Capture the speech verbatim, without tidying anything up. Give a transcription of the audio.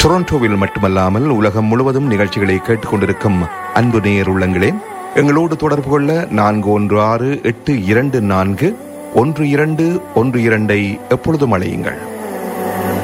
டொரண்டோவில் மட்டுமல்லாமல் உலகம் முழுவதும் நிகழ்ச்சிகளை கேட்டுக்கொண்டிருக்கும் அன்பு நேயர் உள்ளங்களே, எங்களோடு தொடர்பு கொள்ள நான்கு ஒன்று ஆறு எட்டு இரண்டு நான்கு ஒன்று இரண்டு ஒன்று இரண்டை எப்பொழுதும் அழையுங்கள்.